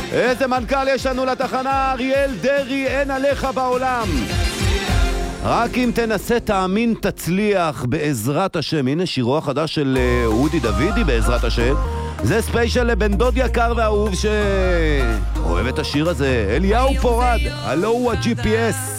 איזה מנכ"ל יש לנו לתחנה, אריאל דרי, אין עליך בעולם. רק אם תנסה תאמין תצליח, בעזרת השם. הנה שירו החדש של אודי דוידי, בעזרת השם. זה ספיישל לבן דוד יקר ואהוב שאוהב את השיר הזה, אליהו פורד, הלו הוא ה-GPS.